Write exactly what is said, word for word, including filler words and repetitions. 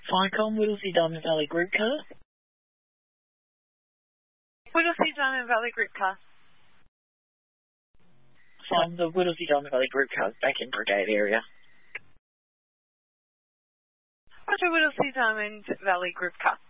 Finecom, Whittlesea Diamond Valley Group Car. Whittlesea Diamond Valley Group Car. From the Whittlesea Diamond Valley Group Cars back in Brigade area. Roger, Whittlesea Diamond Valley Group Car.